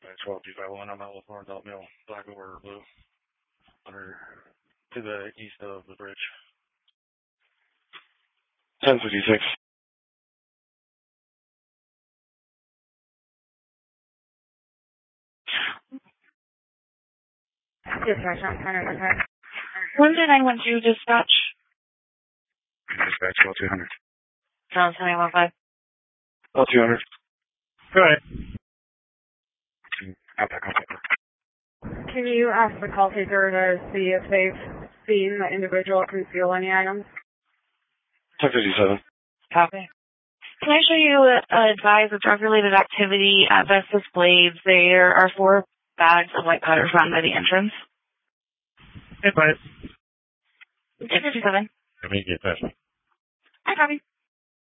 12-251. I'm out with Orange Oatmeal, black or blue, under to the east of the bridge. 1056. Dispatch, I'm kind of okay. When did I want you dispatch? Dispatch 12-200. Sounds 21-5. 12-200. Go ahead. Outback. Can you ask the call taker to see if they've seen the individual conceal any items? 1057. Copy. Can I show you advise of drug-related activity at Vestas Blades? There are 4 bags of white powder found by the entrance. Hey, bud. 627. Let me get that. Hi, copy.